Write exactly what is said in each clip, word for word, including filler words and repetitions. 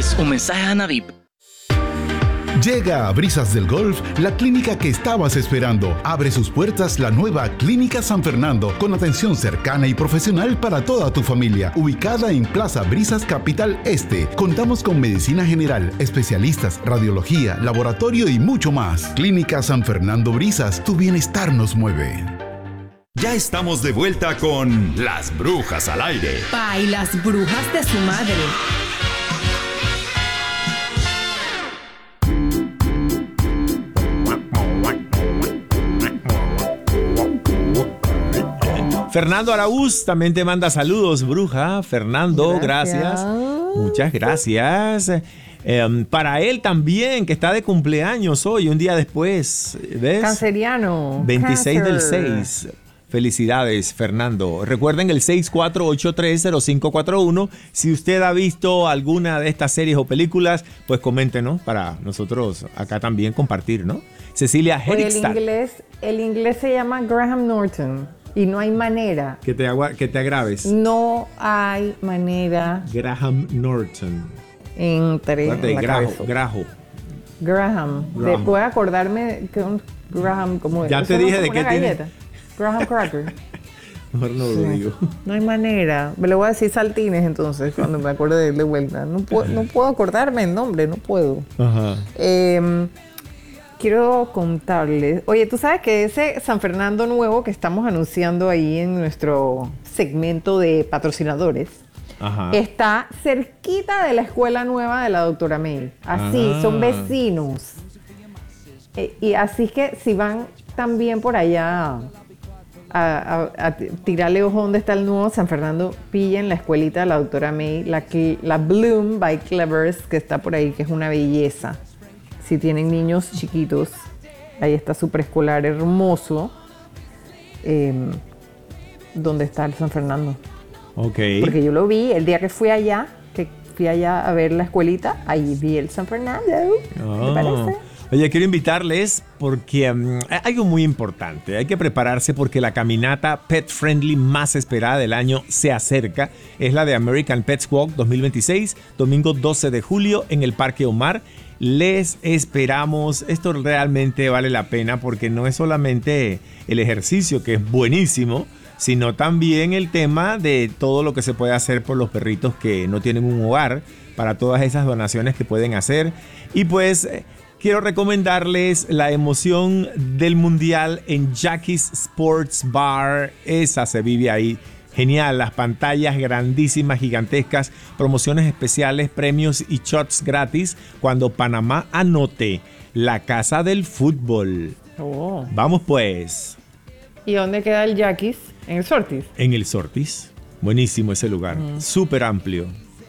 es un mensaje a Anavip. Llega a Brisas del Golf la clínica que estabas esperando. Abre sus puertas la nueva Clínica San Fernando, con atención cercana y profesional para toda tu familia. Ubicada en Plaza Brisas Capital Este. Contamos con medicina general, especialistas, radiología, laboratorio y mucho más. Clínica San Fernando Brisas, tu bienestar nos mueve. Ya estamos de vuelta con Las Brujas al Aire. Pa y las brujas de su madre. Fernando Araúz también te manda saludos, bruja. Fernando, gracias. gracias. Muchas gracias. Eh, para él también, que está de cumpleaños hoy, un día después. ¿Ves? Canceriano. veintiséis Cancer. del seis. Felicidades, Fernando. Recuerden el seis cuatro ocho tres cero cinco cuatro uno. Si usted ha visto alguna de estas series o películas, pues coméntenos para nosotros acá también compartir, ¿no? Cecilia Oye, el Herrickstad. inglés, el inglés se llama Graham Norton. Y no hay manera. Que te, agua, que te agraves. No hay manera. Graham Norton. Entre Acuérdate, la grajo, cabeza. grajo. Graham. Graham. De, puedo acordarme que un Graham como Ya eso te no dije es de como qué una tiene. galleta. Graham Cracker. Mejor no lo Sí. digo. No hay manera. Me le voy a decir saltines entonces cuando me acuerde de él de vuelta. No puedo, no puedo acordarme el nombre, no puedo. Ajá. Eh, quiero contarles. Oye, tú sabes que ese San Fernando nuevo que estamos anunciando ahí en nuestro segmento de patrocinadores Ajá. está cerquita de la escuela nueva de la doctora May. Así, Ah. son vecinos. Eh, y así que si van también por allá a, a- a tirarle ojo donde está el nuevo San Fernando, pillen la escuelita de la doctora May, la, que, la Bloom by Clevers, que está por ahí, que es una belleza. Si tienen niños chiquitos, ahí está su preescolar hermoso, eh, donde está el San Fernando. Ok. Porque yo lo vi el día que fui allá, que fui allá a ver la escuelita, ahí vi el San Fernando. ¿Te Ah. parece? Oye, quiero invitarles porque um, hay algo muy importante. Hay que prepararse porque la caminata pet friendly más esperada del año se acerca. Es la de American Pets Walk dos mil veintiséis, domingo doce de julio en el Parque Omar. Les esperamos. Esto realmente vale la pena porque no es solamente el ejercicio, que es buenísimo, sino también el tema de todo lo que se puede hacer por los perritos que no tienen un hogar, para todas esas donaciones que pueden hacer. Y pues eh, quiero recomendarles la emoción del mundial en Jackie's Sports Bar. Esa se vive ahí. Genial, las pantallas grandísimas, gigantescas, promociones especiales, premios y shots gratis cuando Panamá anote. La casa del fútbol. Oh. Vamos pues. ¿Y dónde queda el Jackie's? En el Sortis. En el Sortis. Buenísimo ese lugar. Mm. Súper amplio.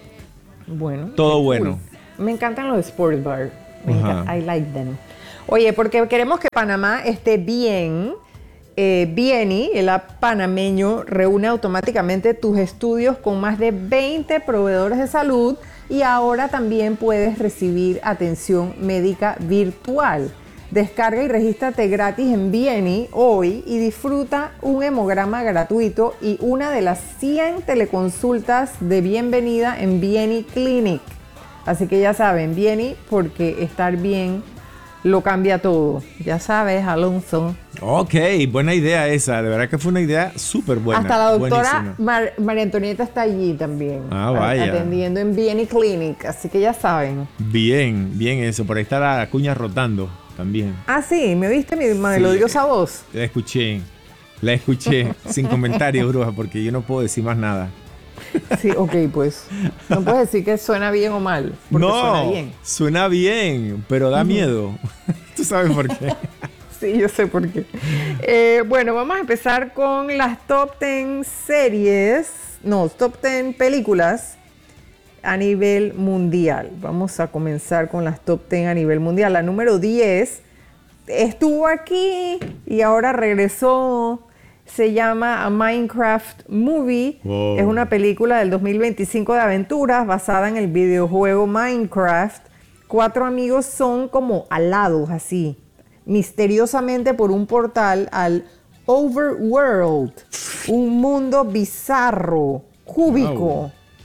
Bueno. Todo qué bueno. cool. Me encantan los sports bar. Me Ajá. enca- I like them. Oye, porque queremos que Panamá esté bien. Eh, Bieni, el app panameño, reúne automáticamente tus estudios con más de veinte proveedores de salud y ahora también puedes recibir atención médica virtual. Descarga y regístrate gratis en Bieni hoy y disfruta un hemograma gratuito y una de las cien teleconsultas de bienvenida en Bieni Clinic. Así que ya saben, Bieni, porque estar bien lo cambia todo. Ya sabes, Alonso. Ok, buena idea esa. De verdad que fue una idea súper buena. Hasta la doctora Buenísima. Mar- María Antonieta está allí también. Ah, vaya. Atendiendo en Bieni Clinic. Así que ya saben. Bien, bien eso. Por ahí está la cuña rotando también. Ah, sí, ¿me viste mi melodiosa voz? La escuché. La escuché. Sin comentarios, bruja, porque yo no puedo decir más nada. Sí, ok, pues. No puedes decir que suena bien o mal. Porque no, suena bien. suena bien, pero da miedo. ¿Tú sabes por qué? Sí, yo sé por qué. Eh, bueno, vamos a empezar con las top diez series, no, top diez películas a nivel mundial. Vamos a comenzar con las top diez a nivel mundial. La número diez estuvo aquí y ahora regresó. Se llama A Minecraft Movie. Wow. Es una película del dos mil veinticinco de aventuras basada en el videojuego Minecraft. Cuatro amigos son como alados así, misteriosamente por un portal al Overworld, un mundo bizarro, cúbico, Wow.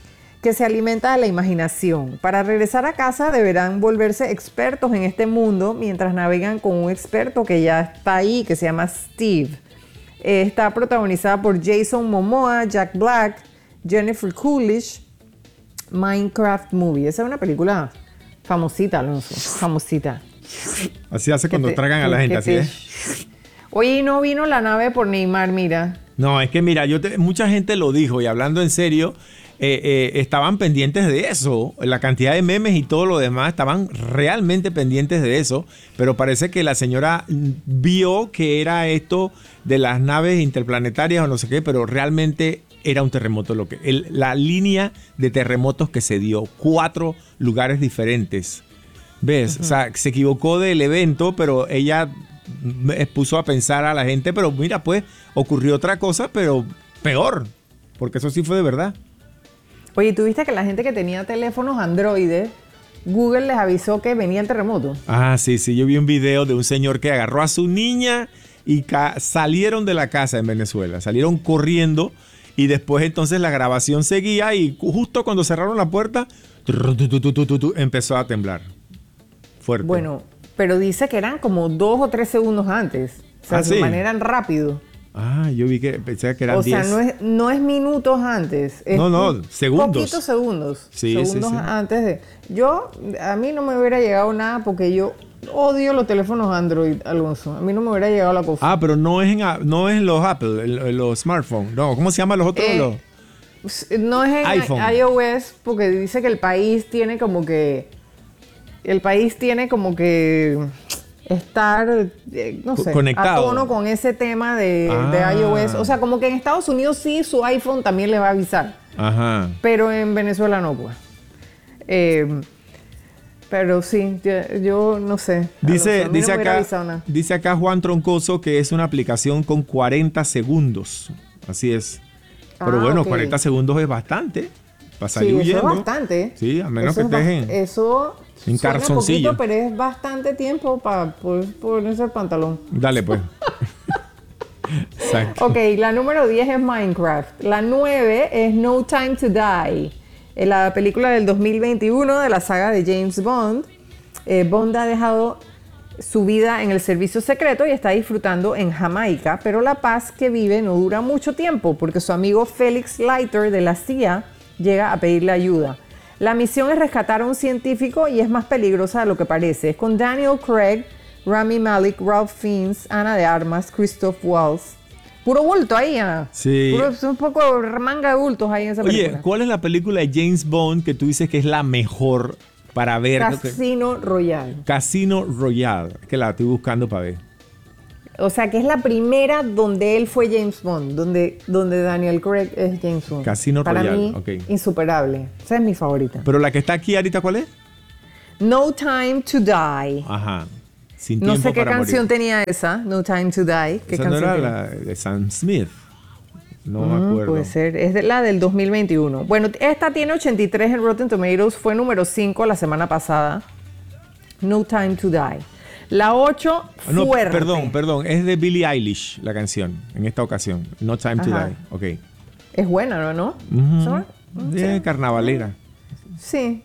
que se alimenta de la imaginación. Para regresar a casa deberán volverse expertos en este mundo mientras navegan con un experto que ya está ahí, que se llama Steve. Eh, está protagonizada por Jason Momoa, Jack Black, Jennifer Coolidge. Minecraft Movie. Esa es una película famosita, Alonso. Famosita. Así hace cuando te, tragan a la gente, así te... es. Oye, no vino la nave por Neymar, mira. No, es que mira, yo te, mucha gente lo dijo y hablando en serio, eh, eh, estaban pendientes de eso. La cantidad de memes y todo lo demás estaban realmente pendientes de eso. Pero parece que la señora vio que era esto de las naves interplanetarias o no sé qué, pero realmente era un terremoto. Lo que, el, la línea de terremotos que se dio, cuatro lugares diferentes. ¿Ves? Uh-huh. O sea, se equivocó del evento, pero ella me puso a pensar a la gente, pero mira, pues ocurrió otra cosa, pero peor, porque eso sí fue de verdad. Oye, ¿tú viste que la gente que tenía teléfonos Android, Google les avisó que venía el terremoto? Ah, sí, sí, yo vi un video de un señor que agarró a su niña y ca- salieron de la casa en Venezuela, salieron corriendo y después entonces la grabación seguía y justo cuando cerraron la puerta, empezó a temblar. Fuerte. Bueno, pero dice que eran como dos o tres segundos antes. O sea, ah, de ¿sí? manera rápido. Ah, yo vi que pensé que eran o sea, diez. no es, no es minutos antes. Es no, no, segundos. Poquitos segundos. Sí, segundos sí, sí. antes de... Yo, a mí no me hubiera llegado nada porque yo odio los teléfonos Android, Alonso. A mí no me hubiera llegado la cosa. Ah, pero no es en, no es en los Apple, en, en los smartphones. No, ¿cómo se llaman los otros? Eh, los... No es en iPhone. iOS porque dice que el país tiene como que... El país tiene como que estar, eh, no sé, conectado. a tono con ese tema de, ah. de iOS. O sea, como que en Estados Unidos sí su iPhone también le va a avisar. Ajá. Pero en Venezuela no, pues. Eh, pero sí, yo, yo no sé. Dice, a mí dice, no me hubiera acá, avisado nada. dice acá Juan Troncoso que es una aplicación con cuarenta segundos. Así es. Pero Ah, bueno, ok. cuarenta segundos es bastante. Para salir Sí, huyendo. eso es bastante. Sí, a menos Eso que es estés bast- en, Eso en suena calzoncillo. poquito, pero es bastante tiempo para poder ponerse el pantalón. Dale, pues. Exacto. Ok, la número diez es Minecraft. La nueve es No Time to Die. En la película del dos mil veintiuno de la saga de James Bond. Eh, Bond ha dejado su vida en el servicio secreto y está disfrutando en Jamaica, pero la paz que vive no dura mucho tiempo porque su amigo Felix Leiter de la C I A llega a pedirle ayuda. La misión es rescatar a un científico y es más peligrosa de lo que parece. Es con Daniel Craig, Rami Malek, Ralph Fiennes, Ana de Armas, Christoph Waltz. Puro bulto ahí, ¿ah? Sí. Puro, un poco manga de bultos ahí en esa película. Oye, ¿cuál es la película de James Bond que tú dices que es la mejor para ver? Casino Royale. Casino Royale, que la estoy buscando para ver. O sea, que es la primera donde él fue James Bond, donde, donde Daniel Craig es James Bond. Casino Para Royale, mí, ok. insuperable. Esa es mi favorita. Pero la que está aquí ahorita, ¿cuál es? No Time to Die. Ajá. Sin No tiempo sé qué para canción morir. tenía esa, No Time to Die. ¿Qué Esa no canción era tenía? la de Sam Smith. No Mm, me acuerdo. Puede ser, es de la del dos mil veintiuno. Bueno, esta tiene ochenta y tres en Rotten Tomatoes, fue número cinco la semana pasada. No Time to Die. La ocho, Ah, no, fuerte. perdón, perdón. Es de Billie Eilish la canción en esta ocasión. No Time to Ajá. Die. Ok. Es buena, ¿no? Ujú. ¿Sabes? Eh, carnavalera. Sí.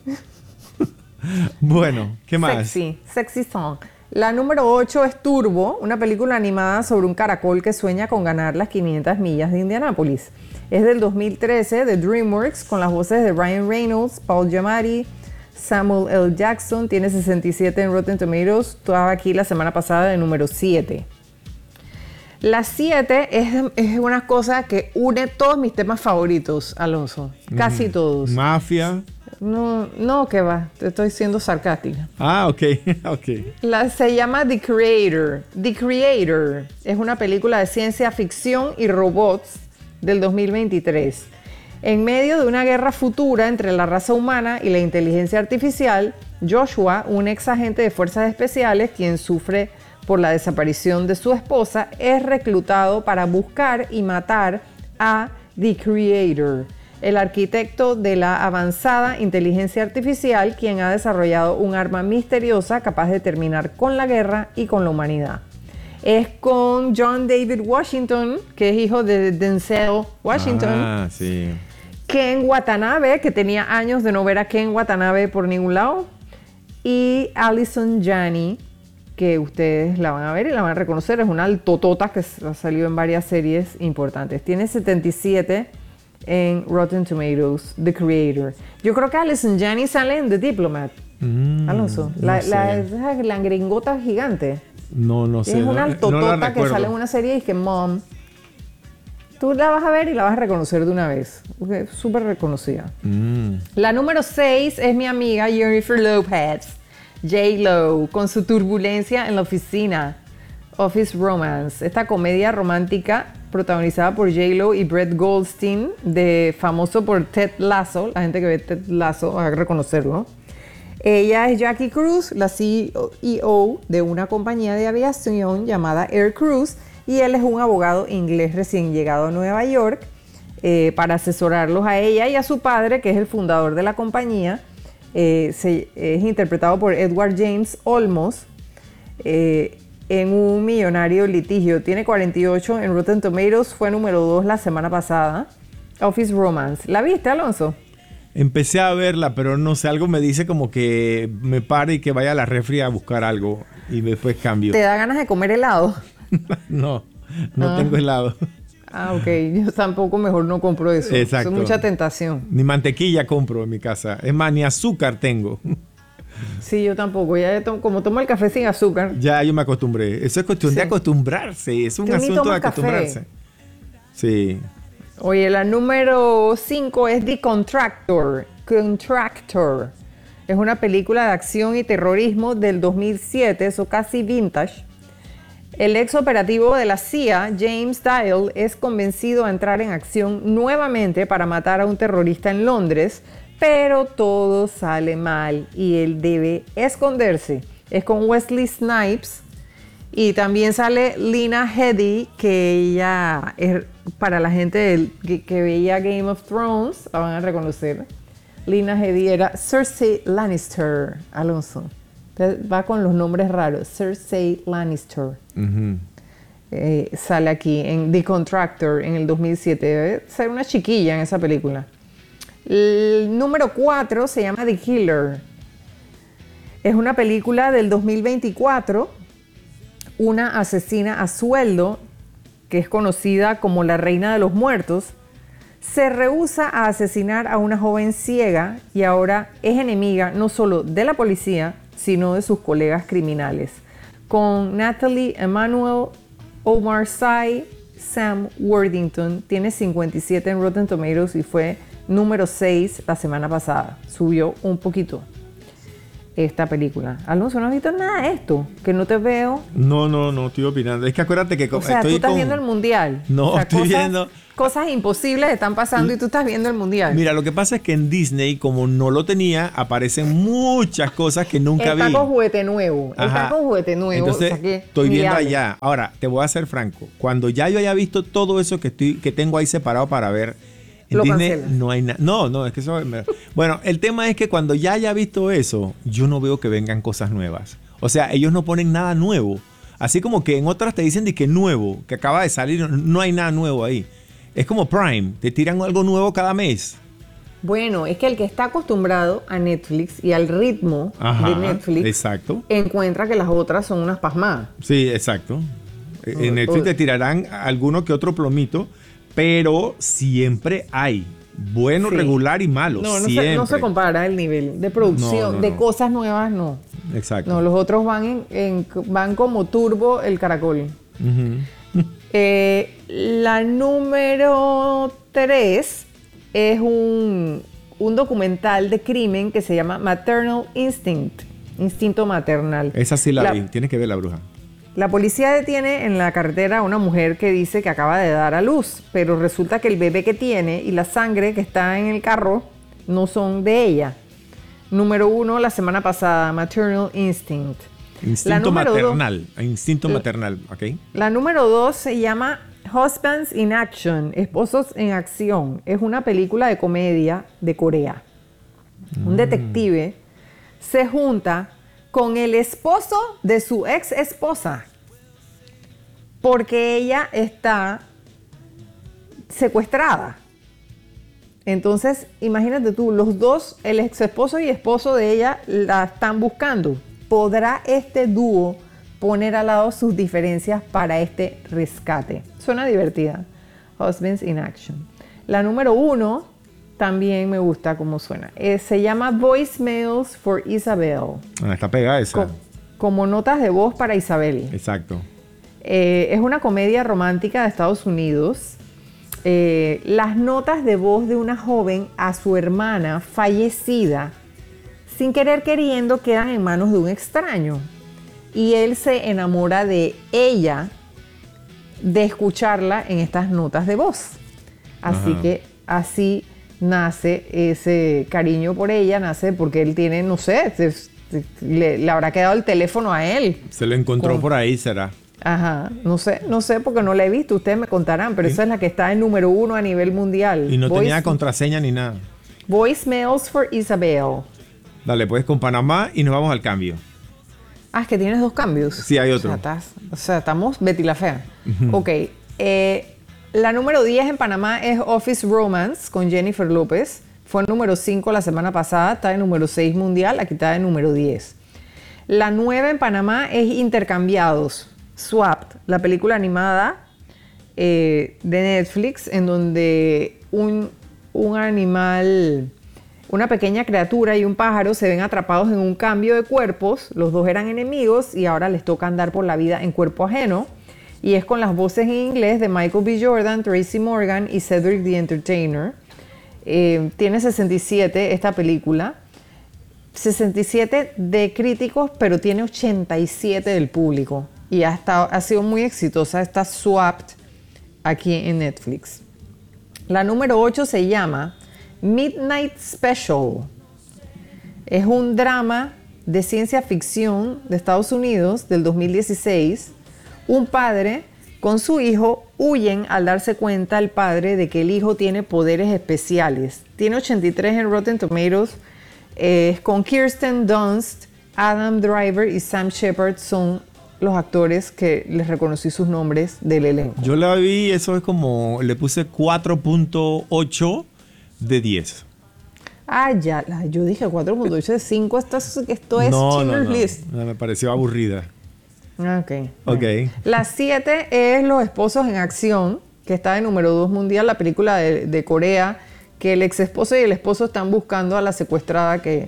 Bueno, ¿qué más? Sexy, sexy song. La número ocho es Turbo, una película animada sobre un caracol que sueña con ganar las quinientas millas de Indianápolis. Es del dos mil trece de DreamWorks con las voces de Ryan Reynolds, Paul Giamatti, Samuel L. Jackson. Tiene sesenta y siete en Rotten Tomatoes. Estaba aquí la semana pasada de número siete. La siete es, es una cosa que une todos mis temas favoritos, Alonso. Casi Mm. todos. Mafia. No, no, que va. Te estoy siendo sarcástica. Ah, ok, ok. La, se llama The Creator. The Creator es una película de ciencia ficción y robots del dos mil veintitrés. En medio de una guerra futura entre la raza humana y la inteligencia artificial, Joshua, un ex agente de fuerzas especiales quien sufre por la desaparición de su esposa, es reclutado para buscar y matar a The Creator, el arquitecto de la avanzada inteligencia artificial, quien ha desarrollado un arma misteriosa capaz de terminar con la guerra y con la humanidad. Es con John David Washington, que es hijo de Denzel Washington, Ah, sí. Ken Watanabe, que tenía años de no ver a Ken Watanabe por ningún lado. Y Allison Janney, que ustedes la van a ver y la van a reconocer. Es una altotota que ha salido en varias series importantes. Tiene setenta y siete en Rotten Tomatoes, The Creator. Yo creo que Allison Janney sale en The Diplomat. Mm, Alonso, la, no sé. la, la, la gringota gigante. No, no sé. Es una no, altotota no que sale en una serie y que Mom... Tú la vas a ver y la vas a reconocer de una vez. Es súper reconocida. Mm. La número seis es mi amiga Jennifer Lopez, J-Lo, con su turbulencia en la oficina. Office Romance. Esta comedia romántica protagonizada por J-Lo y Brett Goldstein, de, famoso por Ted Lasso. La gente que ve Ted Lasso va a reconocerlo. Ella es Jackie Cruz, la C E O de una compañía de aviación llamada Air Cruz. Y él es un abogado inglés recién llegado a Nueva York eh, para asesorarlos a ella y a su padre, que es el fundador de la compañía. Eh, se, es interpretado por Edward James Olmos eh, en un millonario litigio. Tiene cuarenta y ocho en Rotten Tomatoes, fue número dos la semana pasada. Office Romance. ¿La viste, Alonso? Empecé a verla, pero no sé, algo me dice como que me pare y que vaya a la refri a buscar algo y después cambio. ¿Te da ganas de comer helado? No, no ah. tengo helado. Ah, ok. Yo tampoco, mejor no compro eso. Exacto. Eso es mucha tentación. Ni mantequilla compro en mi casa. Es más, ni azúcar tengo. Sí, yo tampoco. Ya to- como tomo el café sin azúcar. Ya yo me acostumbré. Eso es cuestión sí. de acostumbrarse. Es un ¿Tú asunto de acostumbrarse. Café? Sí. Oye, la número cinco es The Contractor. Contractor. Es una película de acción y terrorismo del dos mil siete. Eso casi vintage. El ex operativo de la C I A, James Dial, es convencido a entrar en acción nuevamente para matar a un terrorista en Londres, pero todo sale mal y él debe esconderse. Es con Wesley Snipes y también sale Lena Headey, que ella es para la gente del, que, que veía Game of Thrones, la van a reconocer. Lena Headey era Cersei Lannister, Alonso. Va con los nombres raros. Cersei Lannister. Uh-huh. Eh, sale aquí en The Contractor en el dos mil siete. Debe ser una chiquilla en esa película. El número cuatro se llama The Killer. Es una película del dos mil veinticuatro. Una asesina a sueldo, que es conocida como la Reina de los Muertos, se rehúsa a asesinar a una joven ciega y ahora es enemiga no solo de la policía, sino de sus colegas criminales. Con Natalie Emmanuel, Omar Sy, Sam Worthington. Tiene cincuenta y siete en Rotten Tomatoes y fue número seis la semana pasada. Subió un poquito esta película. Alonso, ¿no has visto nada de esto? Que no te veo. No, no, no, estoy opinando. Es que acuérdate que o sea, estoy tú estás con... viendo el mundial. No, o sea, estoy cosas, viendo... Cosas imposibles están pasando y tú estás viendo el mundial. Mira, lo que pasa es que en Disney, como no lo tenía, aparecen muchas cosas que nunca está vi. Está con juguete nuevo. Ajá. Está con juguete nuevo. Entonces, o sea que estoy viendo viable. allá. Ahora, te voy a ser franco. Cuando ya yo haya visto todo eso que, estoy, que tengo ahí separado para ver, en lo Disney cancelas. no hay nada. No, no, es que eso... Me... Bueno, el tema es que cuando ya haya visto eso, yo no veo que vengan cosas nuevas. O sea, ellos no ponen nada nuevo. Así como que en otras te dicen de que nuevo, que acaba de salir, no hay nada nuevo ahí. Es como Prime, te tiran algo nuevo cada mes. Bueno, es que el que está acostumbrado a Netflix y al ritmo Ajá, de Netflix, exacto, encuentra que las otras son unas pasmadas. Sí, exacto. Oh, en Netflix oh. te tirarán alguno que otro plomito, pero siempre hay bueno, sí. regular y malo. No, no siempre. se, no se compara el nivel de producción, no, no, de no. cosas nuevas, no. Exacto. No, los otros van, en, en, van como turbo el caracol. Uh-huh. eh, la número tres es un, un documental de crimen que se llama Maternal Instinct, instinto maternal. Esa sí la, la vi, tienes que ver La Bruja. La policía detiene en la carretera a una mujer que dice que acaba de dar a luz, pero resulta que el bebé que tiene y la sangre que está en el carro no son de ella. Número uno la semana pasada, Maternal Instinct. Instinto maternal, dos, instinto la, maternal, ¿ok? La número dos se llama Husbands in Action, Esposos en Acción. Es una película de comedia de Corea. Mm. Un detective se junta con el esposo de su ex esposa porque ella está secuestrada. Entonces, imagínate tú, los dos, el ex esposo y esposo de ella, la están buscando. ¿Podrá este dúo poner al lado sus diferencias para este rescate? Suena divertida. Husbands in Action. La número uno también me gusta cómo suena. Eh, se llama Voicemails for Isabel. Ah, está pegada esa. Co- como notas de voz para Isabel. Exacto. Eh, es una comedia romántica de Estados Unidos. Eh, las notas de voz de una joven a su hermana fallecida, sin querer queriendo, quedan en manos de un extraño. Y él se enamora de ella, de escucharla en estas notas de voz. Así Ajá. que así nace ese cariño por ella, nace porque él tiene, no sé, se- se- le, le habrá quedado el teléfono a él. Se lo encontró Con- por ahí, será. Ajá, no sé, no sé porque no la he visto, ustedes me contarán, pero esa es la que está en número uno a nivel mundial. Y no Voice- tenía contraseña ni nada. Voicemails for Isabel. Dale, pues con Panamá y nos vamos al cambio. Ah, es que tienes dos cambios. Sí, hay otro. O sea, estás- o sea, estamos Betty la Fea. Ok, eh, la número diez en Panamá es Office Romance con Jennifer López. Fue el número cinco la semana pasada, está en número seis mundial, aquí está en número diez. La nueve en Panamá es Intercambiados, Swapped, la película animada eh, de Netflix, en donde un, un animal, una pequeña criatura y un pájaro se ven atrapados en un cambio de cuerpos. Los dos eran enemigos y ahora les toca andar por la vida en cuerpo ajeno. Y es con las voces en inglés de Michael B. Jordan, Tracy Morgan y Cedric the Entertainer. Eh, tiene sesenta y siete esta película. sesenta y siete de críticos, pero tiene ochenta y siete del público. Y ha, estado, ha sido muy exitosa. Está swapped aquí en Netflix. La número ocho se llama Midnight Special. Es un drama de ciencia ficción de Estados Unidos del dos mil dieciséis. Un padre con su hijo huyen al darse cuenta el padre de que el hijo tiene poderes especiales. Tiene ochenta y tres en Rotten Tomatoes. Eh, con Kirsten Dunst, Adam Driver y Sam Shepard son los actores que les reconocí sus nombres del elenco. Yo la vi, eso es como, le puse cuatro punto ocho de diez. Ah, ya, la- yo dije cuatro punto ocho de cinco, esto es, esto es no, no, Schindler's no, List. no, me pareció aburrida. Ah, ok. Ok. La siete es Los Esposos en Acción, que está en número dos mundial, la película de, de Corea, que el ex esposo y el esposo están buscando a la secuestrada que,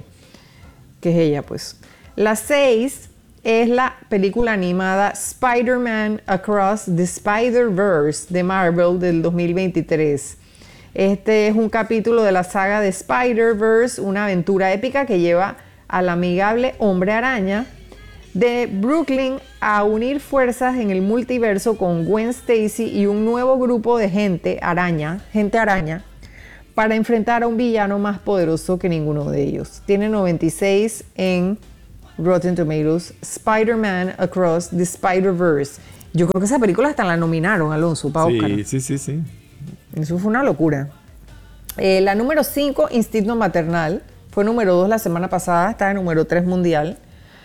que es ella, pues. La seis es la película animada Spider-Man Across the Spider-Verse de Marvel del dos mil veintitrés. Este es un capítulo de la saga de Spider-Verse, una aventura épica que lleva al amigable Hombre Araña de Brooklyn a unir fuerzas en el multiverso con Gwen Stacy y un nuevo grupo de gente araña, gente araña, para enfrentar a un villano más poderoso que ninguno de ellos. Tiene noventa y seis en Rotten Tomatoes, Spider-Man Across the Spider-Verse. Yo creo que esa película hasta la nominaron, Alonso, para Oscar. Sí, sí, sí, sí. Eso fue una locura. Eh, la número cinco, Instinto Maternal, fue número dos la semana pasada, está en número tres mundial.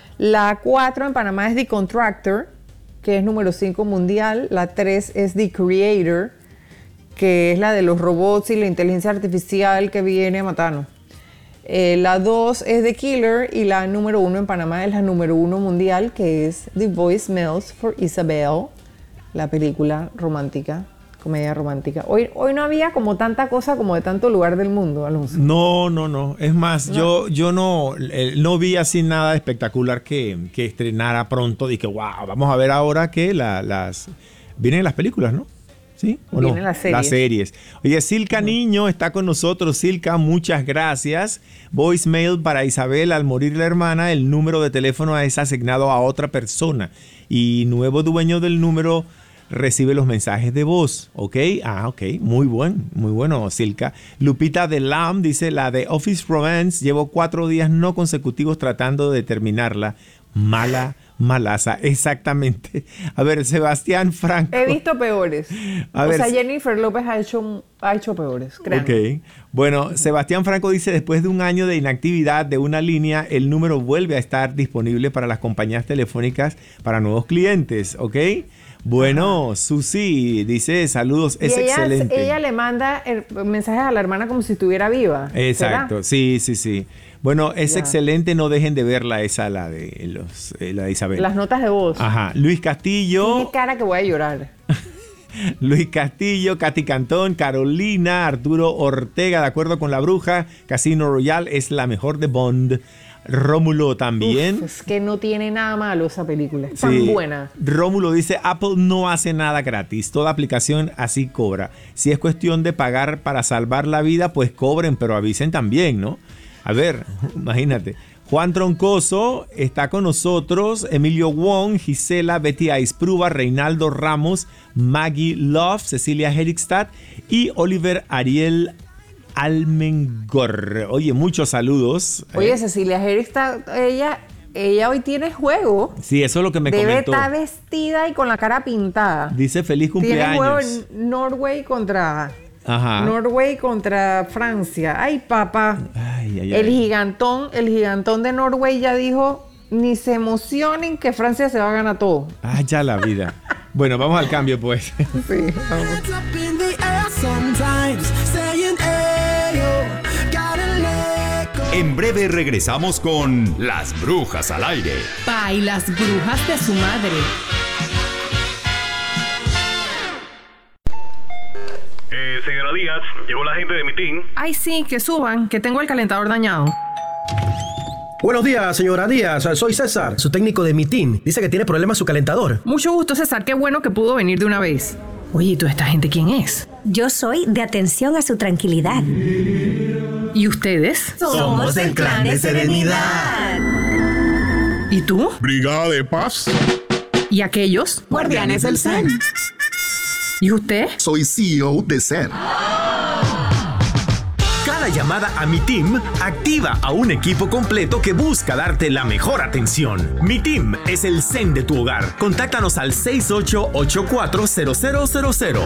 La cuatro en Panamá es The Contractor, que es número cinco mundial. La tres es The Creator, que es la de los robots y la inteligencia artificial que viene a matarnos. Eh, la dos es The Killer y la número uno en Panamá es la número uno mundial, que es The Voicemails for Isabel, la película romántica, comedia romántica. Hoy, hoy no había como tanta cosa como de tanto lugar del mundo, Alonso. No, no, no. Es más, yo, yo no, eh, no vi así nada espectacular que, que estrenara pronto. Dije, wow, vamos a ver ahora que la- las... Vienen las películas, ¿no? ¿Sí? ¿O Vienen no? las series. Las series. Oye, Silka Niño está con nosotros. Silka, muchas gracias. Voicemail para Isabel. Al morir la hermana, el número de teléfono es asignado a otra persona. Y nuevo dueño del número recibe los mensajes de voz. ¿Ok? Ah, ok. Muy buen. Muy bueno, Silka. Lupita de Lam dice, la de Office Romance. Llevo cuatro días no consecutivos tratando de terminarla. Mala malaza, exactamente. A ver, Sebastián Franco. He visto peores. A o ver, sea, si- Jennifer López ha hecho, ha hecho peores, créanme. Ok. Bueno, Sebastián Franco dice, después de un año de inactividad de una línea, el número vuelve a estar disponible para las compañías telefónicas para nuevos clientes, ¿ok? Bueno, Susi dice saludos, es y ella, excelente. Ella le manda el, mensajes a la hermana como si estuviera viva. Exacto, ¿será? sí, sí, sí. Bueno, es Ya. excelente, no dejen de verla esa, la de, los, eh, la de Isabel. Las notas de voz. Ajá, Luis Castillo. Tiene cara que voy a llorar. Luis Castillo, Katy Cantón, Carolina, Arturo Ortega, de acuerdo con la bruja, Casino Royale es la mejor de Bond. Rómulo también. Uf, es que no tiene nada malo esa película. Es tan Sí. buena. Rómulo dice, Apple no hace nada gratis. Toda aplicación así cobra. Si es cuestión de pagar para salvar la vida, pues cobren, pero avisen también, ¿no? A ver, imagínate. Juan Troncoso está con nosotros, Emilio Wong, Gisela, Betty Aispruba, Reinaldo Ramos, Maggie Love, Cecilia Herigstad y Oliver Ariel Almengor. Oye, muchos saludos. Oye, Eh, Cecilia Harris está, ella, ella hoy tiene juego. Sí, eso es lo que me Debe comentó. estar vestida y con la cara pintada. Dice feliz Tiene juego cumpleaños. en Norway contra Ajá. Norway contra Francia. Ay, papá. Ay, ay, El ay. gigantón, el gigantón de Norway ya dijo, ni se emocionen que Francia se va a ganar todo. Ah, ya la vida. Bueno, vamos al cambio, pues. Sí, vamos. It's up in the air sometimes, saying, "Ayo, gotta let go." En breve regresamos con Las Brujas al Aire. Pa y las brujas de su madre. Eh, señora Díaz, llegó la gente de mi team. Ay, sí, que suban, que tengo el calentador dañado. Buenos días, señora Díaz. Soy César, su técnico de Mitin. Dice que tiene problemas su calentador. Mucho gusto, César. Qué bueno que pudo venir de una vez. Oye, ¿y toda esta gente quién es? Yo soy de atención a su tranquilidad. ¿Y ustedes? Somos del clan de Serenidad. ¿Y tú? Brigada de Paz. ¿Y aquellos? Guardianes del Zen. ¿Y usted? Soy C E O de Zen. Cada llamada a Mi Team activa a un equipo completo que busca darte la mejor atención. Mi Team es el Zen de tu hogar. Contáctanos al seis ocho ocho cuatro cero cero cero cero.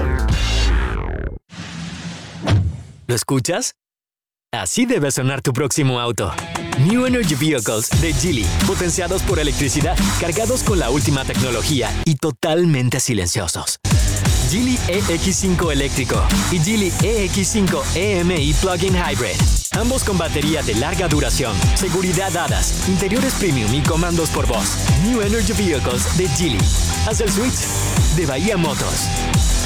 ¿Lo escuchas? Así debe sonar tu próximo auto. New Energy Vehicles de Geely, potenciados por electricidad, cargados con la última tecnología y totalmente silenciosos. Geely E X cinco eléctrico y Geely E X cinco E M I Plug-in Hybrid. Ambos con batería de larga duración, seguridad hadas, interiores premium y comandos por voz. New Energy Vehicles de Geely. Haz el switch de Bahía Motors.